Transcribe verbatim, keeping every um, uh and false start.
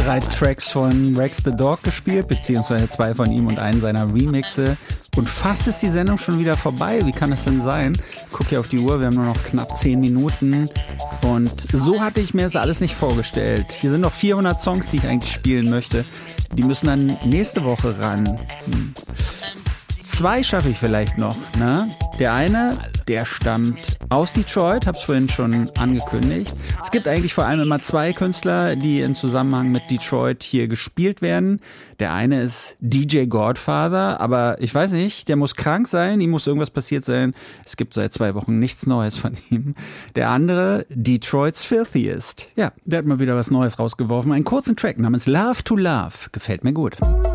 drei Tracks von Rex the Dog gespielt, beziehungsweise zwei von ihm und einen seiner Remixe. Und fast ist die Sendung schon wieder vorbei. Wie kann das denn sein? Guck hier auf die Uhr, wir haben nur noch knapp zehn Minuten. Und so hatte ich mir das alles nicht vorgestellt. Hier sind noch vierhundert Songs, die ich eigentlich spielen möchte. Die müssen dann nächste Woche ran. Hm. Zwei schaffe ich vielleicht noch, ne? Der eine, der stammt aus Detroit, hab's vorhin schon angekündigt. Es gibt eigentlich vor allem immer zwei Künstler, die in Zusammenhang mit Detroit hier gespielt werden. Der eine ist D J Godfather, aber ich weiß nicht, der muss krank sein, ihm muss irgendwas passiert sein. Es gibt seit zwei Wochen nichts Neues von ihm. Der andere, Detroit's Filthiest. Ja, der hat mal wieder was Neues rausgeworfen. Einen kurzen Track namens Love to Love. Gefällt mir gut.